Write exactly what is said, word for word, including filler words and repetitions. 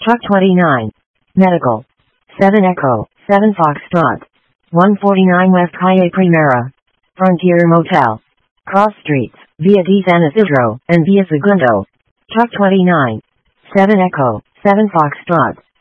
Truck twenty-nine. Medical. seven Echo, seven Foxtrot. one forty-nine West Calle Primera. Frontier Motel. Cross Streets, via de San Isidro, and via Segundo. Truck twenty-nine. seven Echo, seven Foxtrot.